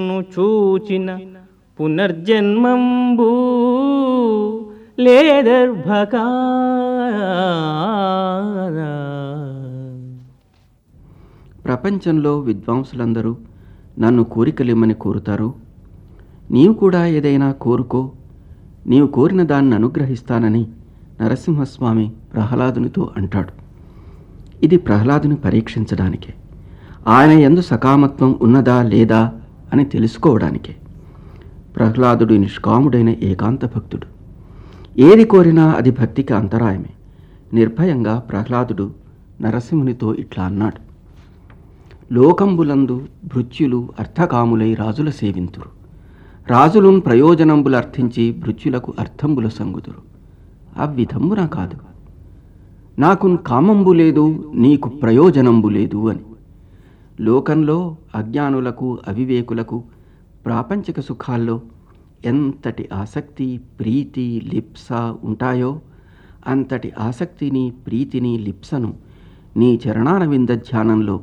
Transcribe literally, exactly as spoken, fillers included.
చూచిన పునర్జన్మంబు లేదర్భకా. ప్రపంచంలో విద్వాంసులందరూ నన్ను కోరికలిమ్మని కోరుతారు. నీవు కూడా ఏదైనా కోరుకో, నీవు కోరిన దాన్ని అనుగ్రహిస్తానని నరసింహస్వామి ప్రహ్లాదునితో అంటాడు. ఇది ప్రహ్లాదుని పరీక్షించడానికే, ఆయన యందు సకామత్వం ఉన్నదా లేదా అని తెలుసుకోవడానికే. ప్రహ్లాదుడు నిష్కాముడైన ఏకాంత భక్తుడు. ఏది కోరినా అది భక్తికి అంతరాయమే. నిర్భయంగా ప్రహ్లాదుడు నరసింహునితో ఇట్లా అన్నాడు: లోకంబులందు భృత్యులు అర్థకాములై రాజుల సేవింతురు. రాజులున్ ప్రయోజనంబులు అర్థించి భృత్యులకు అర్థంబుల సంగుదురు. అవ్విధంబున కాదు, నాకున్ కామంబు లేదు, నీకు ప్రయోజనంబు లేదు అని. లోకంలో అజ్ఞానులకు అవివేకులకు ప్రాపంచిక సుఖాల్లో ఎంతటి ఆసక్తి, ప్రీతి, లిప్స ఉంటాయో అంతటి ఆసక్తిని, ప్రీతిని, లిప్సను నీ చరణారవింద ధ్యానంలో